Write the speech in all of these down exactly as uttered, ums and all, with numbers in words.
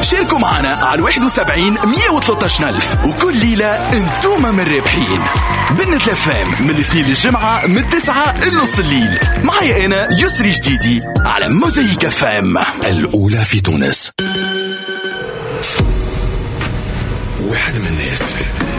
شاركوا معنا على واحد وسبعين مية وثلاثة ألف، وكل ليلة انتوما من الرابحين. بنت لفام من الاثنين للجمعة من تسعة لنص الليل. معي أنا يسري جديدي على موزايك فام الأولى في تونس. واحد من الناس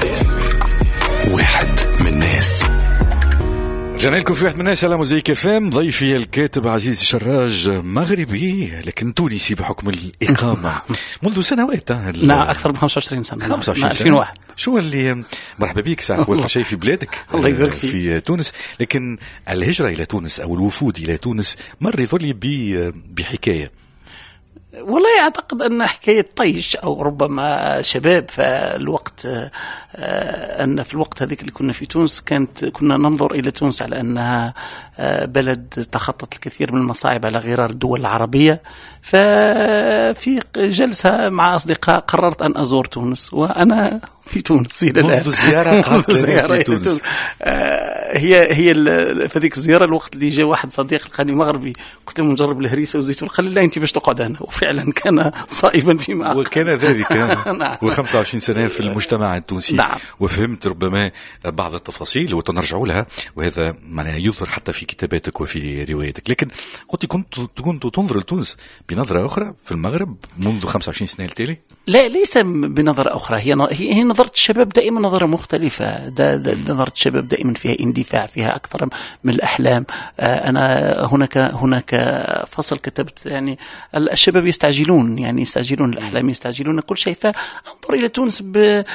واحد من الناس رجعنا لكم في واحد من الناس على موزايك فام. ضيفي الكاتب عزيز شراج، مغربي لكن تونسي بحكم الإقامة منذ سنوات. نعم، أكثر من خمسة وعشرين سنة. خمسة وعشرين سنة. ألفين وواحد. شو اللي مرحبا بك ساعة أول شيء في بلادك الله يبارك فيك في تونس، لكن الهجرة إلى تونس أو الوفود إلى تونس مر يظل بحكاية. والله أعتقد أن حكاية طيش أو ربما شباب فالوقت، أن في الوقت هذيك اللي كنا في تونس كانت كنا ننظر إلى تونس على أنها بلد تخطط الكثير من المصاعب على غرار الدول العربية. ففي جلسة مع أصدقاء قررت أن أزور تونس، وأنا في تونس إلى الآن. منذ زيارة زيارة في تونس. آه هي هي في ذيك الزيارة الوقت اللي جاء واحد صديق لقاني مغربي، قلت له نجرب الهريسة والزيتون، قال لي لا أنت باش تقعد هنا، وفعلا كان صائبا فيما أقول. وكان ذلك نعم. وخمسة وعشرين سنة في المجتمع التونسي. نعم. وفهمت ربما بعض التفاصيل وتنرجعوا لها، وهذا معناه يظهر حتى في كتاباتك وفي رواياتك. لكن قلت كنت كنت تنظر لتونس بنظرة أخرى في المغرب منذ خمسة وعشرين سنة التالي؟ لا، ليس بنظرة أخرى، هي هي نظرة الشباب دائما نظرة مختلفة. دا دا نظرة الشباب دائما فيها اندفاع، فيها أكثر من الأحلام. أنا هناك هناك فصل كتبت يعني الشباب يستعجلون، يعني يستعجلون الأحلام، يستعجلون كل شيء. فأنظر إلى تونس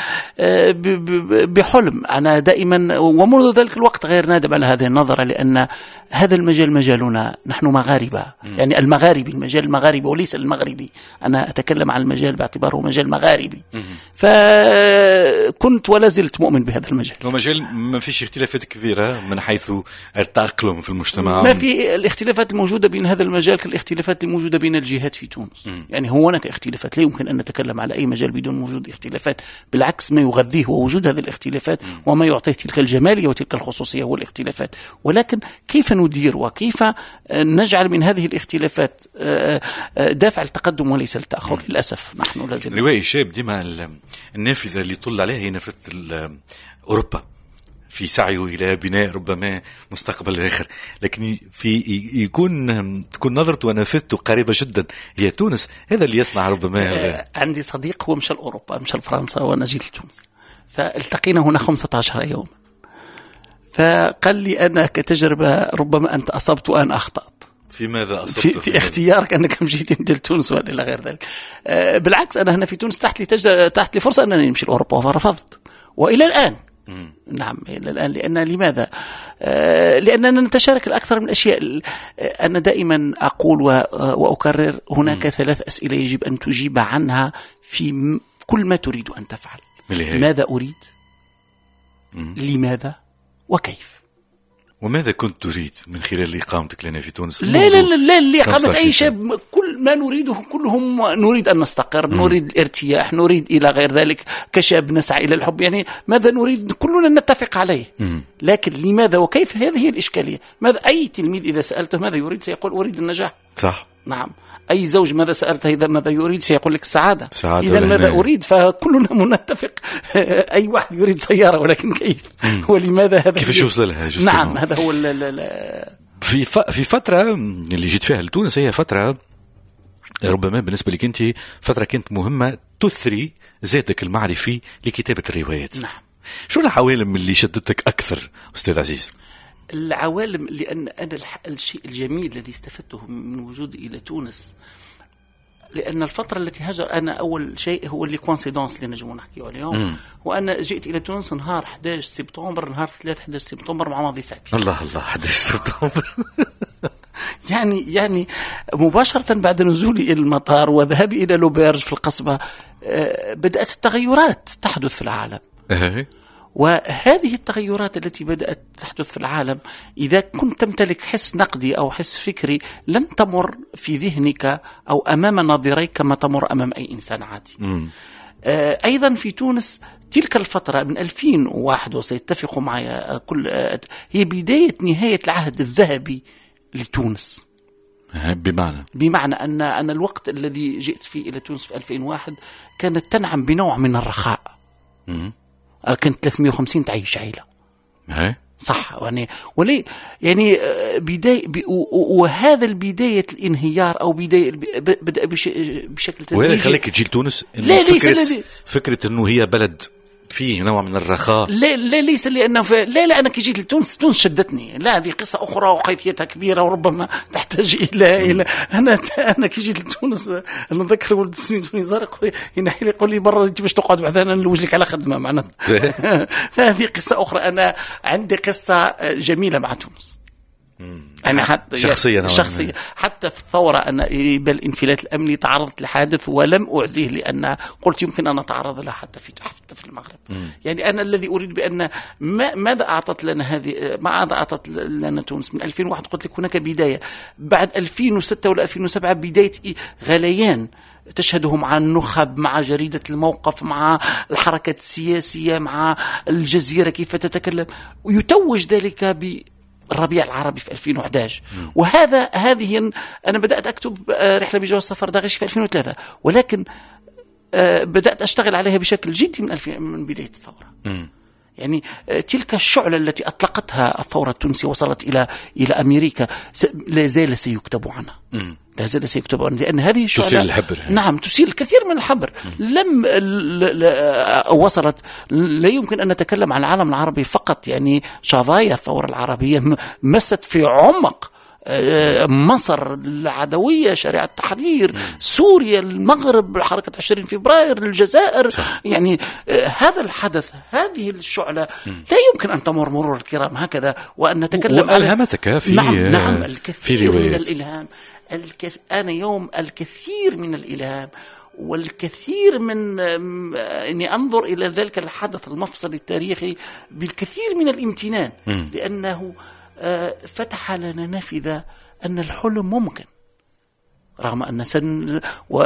بحلم. أنا دائما ومنذ ذلك الوقت غير نادم على هذه النظرة، لأن هذا المجال مجالنا، نحن مغاربة، يعني المغاربي، المجال المغاربي وليس المغربي. أنا أتكلم عن المجال باعتباره مجال مغاربي. فكنت ولا زلت مؤمن بهذا المجال. ومجال ما فيش اختلافات كبيرة من حيث التأقلم في المجتمع. ما في الاختلافات الموجودة بين هذا المجال كالاختلافات الموجودة بين الجهات في تونس. م. يعني هو هناك اختلافات، لا يمكن أن نتكلم على أي مجال بدون وجود اختلافات. بالعكس، ما يغذيه هو وجود هذه الاختلافات، م. وما يعطيه تلك الجمالية وتلك الخصوصية هو الاختلافات. ولكن كيف ندير وكيف نجعل من هذه الاختلافات دافع التقدم وليس التأخر؟ للأسف نحن لازم. رواية شاب ديما النافذة اللي طل عليها هي نافذة أوروبا في سعيه إلى بناء ربما مستقبل آخر، لكن في يكون تكون نظرته ونافذته قريبة جدا هي تونس. هذا اللي يصنع ربما. عندي صديق هو مشى لأوروبا، مشى لفرنسا، وأنا جيت لتونس، فالتقينا هنا خمسة عشر يوم. فقال لي أنا كتجربة ربما أنت أصبت وأنا أخطأت. في ماذا أصبت؟ في, في اختيارك أنك مشيت أنت لتونس ولا إلى غير ذلك. أه بالعكس، أنا هنا في تونس تحت لي تجر... تحت لي فرصة أنني أمشي لأوروبا فرفضت، وإلى الآن. مم. نعم، إلى الآن. لأن لماذا؟ أه لأننا نتشارك الأكثر من الأشياء. أنا دائما أقول و... وأكرر هناك مم. ثلاث أسئلة يجب أن تجيب عنها في م... كل ما تريد أن تفعل. ماذا أريد؟ مم. لماذا؟ وكيف؟ وماذا كنت تريد من خلال إقامتك لنا في تونس؟ لا لا لا لا اللي قامت أي شاب، كل ما نريده كلهم نريد أن نستقر، مم. نريد الارتياح، نريد إلى غير ذلك. كشاب نسعى إلى الحب، يعني ماذا نريد كلنا نتفق عليه. مم. لكن لماذا وكيف؟ هذه هي الإشكالية. ماذا أي تلميذ إذا سألته ماذا يريد سيقول أريد النجاح. صح. نعم. أي زوج ماذا سألته إذا ماذا يريد سيقول لك السعادة. إذا ماذا أريد؟ فكلنا منتفق. أي واحد يريد سيارة، ولكن كيف ولماذا؟ هذا كيف يوصل لها؟ نعم، هذا هو. لا لا لا. في في فترة اللي جيت فيها لتونس هي فترة ربما بالنسبة لك أنت فترة كانت مهمة تثري ذاتك المعرفي لكتابة الروايات. نعم. شو العوالم اللي شدتك أكثر أستاذ عزيز؟ العوالم، لأن أنا الشيء الجميل الذي استفدته من وجودي إلى تونس، لأن الفترة التي هاجر أنا أول شيء هو اللي كونسيدونس اللي نجمو نحكيه اليوم. مم. وأنا جئت إلى تونس نهار أحد عشر سبتمبر، نهار ثلاثة أحد عشر سبتمبر مع ماضي ساعتين. الله الله، أحد عشر سبتمبر. يعني يعني مباشرة بعد نزولي إلى المطار وذهابي إلى لوبيرج في القصبة بدأت التغيرات تحدث في العالم. وهذه التغيرات التي بدأت تحدث في العالم، إذا كنت تمتلك حس نقدي أو حس فكري، لن تمر في ذهنك أو أمام ناظريك كما تمر أمام أي إنسان عادي. م. آه أيضا في تونس تلك الفترة من ألفين وواحد، وسيتفق معي كل آه هي بداية نهاية العهد الذهبي لتونس. بمعنى بمعنى أن أن الوقت الذي جئت فيه إلى تونس في ألفين وواحد كانت تنعم بنوع من الرخاء. م- كانت ثلاثمئة وخمسين تعيش عائلة. هي. صح. يعني ولي يعني بداية وهذا البداية الانهيار أو بداية بدأ بشكل تدريجي. وهذا خليك تجي لتونس. لا فكرة, فكرة إنه هي بلد فيه نوع من الرخاء. لا لا ليس لأنه ف... لا لا أنا كي جيت لتونس تونس شدتني. لا هذه قصة أخرى وحيثيتها كبيرة وربما تحتاج إلى إلى أنا أنا كي جيت لتونس أنا نذكر ولد سنين توني زارق ينحي لي يقول لي برا أنت باش تقعد بعد أنا نلوج لك على خدمة معناتها. فهذه قصة أخرى. أنا عندي قصة جميلة مع تونس. أنا حتى شخصيا شخصيا حتى في الثورة أنا بالانفلات الأمني تعرضت لحادث ولم أعزيه لأن قلت يمكن أن أتعرض له حتى في حتى في المغرب. م. يعني أنا الذي أريد بأن ما ماذا أعطت لنا هذه ماذا أعطت لنا تونس من ألفين وواحد. قلت لك هناك بداية بعد ألفين وستة ولا ألفين وسبعة بداية غليان تشهده مع النخب مع جريدة الموقف مع الحركات السياسية مع الجزيرة كيف تتكلم ويتوج ذلك ب الربيع العربي في ألفين وأحد عشر. وهذا هذه أنا بدأت أكتب رحلة بجواز سفر داغش في ألفين وثلاثة ولكن بدأت أشتغل عليها بشكل جدي من من بداية الثورة. م. يعني تلك الشعلة التي أطلقتها الثورة التونسية وصلت إلى إلى أمريكا لا زال سيكتب عنها. م. لا زال سيكتب عنها لأن هذه الشعلة تسيل الحبر. نعم تسيل الكثير من الحبر. م. لم ل... ل... وصلت لا يمكن أن نتكلم عن العالم العربي فقط. يعني شظايا الثورة العربية مست في عمق مصر العدوية شريعة التحرير م. سوريا المغرب حركة عشرين فبراير الجزائر. صح. يعني هذا الحدث هذه الشعلة م. لا يمكن أن تمر مرور الكرام هكذا وأن نتكلم. وألهمتك في نعم نعم الكثير في من الإلهام. الكث... أنا يوم الكثير من الإلهام والكثير من أني أنظر إلى ذلك الحدث المفصل التاريخي بالكثير من الامتنان م. لأنه فتح لنا نافذة أن الحلم ممكن رغم أن سن و...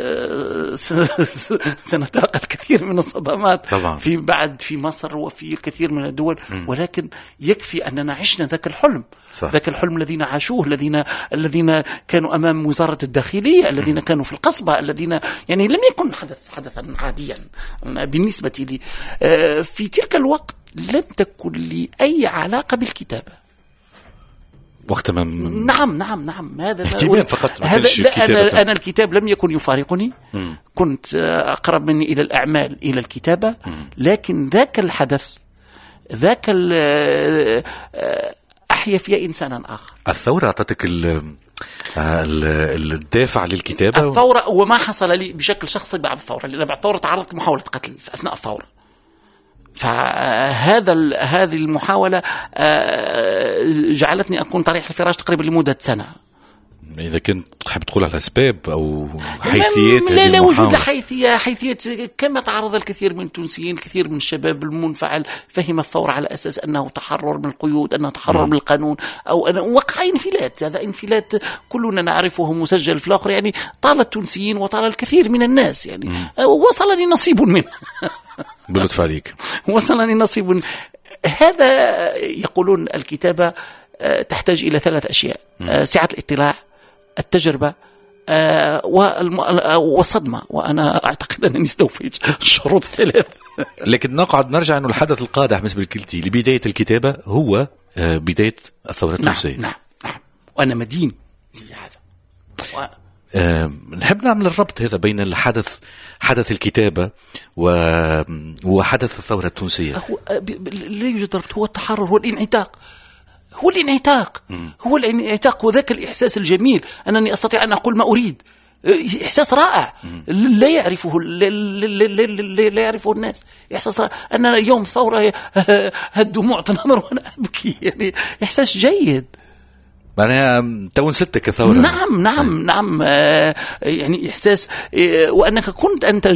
سنتلقى الكثير من الصدمات طبعا. في بعد في مصر وفي الكثير من الدول م. ولكن يكفي أننا عشنا ذاك الحلم. صح. ذاك الحلم الذين عاشوه الذين الذين كانوا أمام وزارة الداخلية الذين كانوا في القصبة الذين يعني لم يكن حدث حدثا عاديا بالنسبة لي. في تلك الوقت لم تكن لي أي علاقة بالكتابة وقت ما نعم نعم نعم هذا اهتمام فقط. هذا لا أنا, أنا الكتاب لم يكن يفارقني. م. كنت أقرب مني إلى الأعمال إلى الكتابة. م. لكن ذاك الحدث ذاك أحيا فيها إنسانا آخر. الثورة أعطتك الدافع للكتابة. الثورة وما حصل لي بشكل شخصي بعد الثورة لأن بعد الثورة تعرضت لمحاولة قتل في أثناء الثورة. فهذا هذه المحاولة جعلتني أكون طريح الفراش تقريبا لمدة سنة. إذا كنت تحب تقول على أسباب أو حيثيات لا لا وجود لحيثية حيثيات كما تعرض الكثير من التونسيين الكثير من الشباب المنفعل فهم الثورة على أساس أنه تحرر من القيود أنه تحرر م. من القانون أو أن وقع انفلات. هذا انفلات كلنا نعرفه مسجل في الآخر. يعني طال التونسيين وطال الكثير من الناس يعني م. وصلني نصيب منه. بلطف عليك. وصلني نصيب. هذا يقولون الكتابة تحتاج إلى ثلاث أشياء م. سعة الاطلاع التجربة والصدمة وأنا أعتقد أنني استوفيت الشروط الثلاث. لكن نقعد نرجع أنه الحدث القادح بالنسبة لكلتي لبداية الكتابة هو بداية الثورة التونسية. نعم, نعم نعم وأنا مدين لهذا و... أه نحب نعمل الربط هذا بين الحدث حدث الكتابة وحدث الثورة التونسية. هو لا يوجد ربط. هو التحرر هو الانعتاق هو الانعتاق م. هو الانعتاق وذاك الإحساس الجميل أنني أستطيع أن أقول ما أريد. إحساس رائع م. لا يعرفه لا, لا, لا, لا, لا يعرفه الناس. إحساس رائع أن يوم ثورة الدموع تنهمر وأنا أبكي. يعني إحساس جيد. معناها تون ستة كثورة. نعم نعم نعم آه يعني إحساس آه وأنك كنت أنت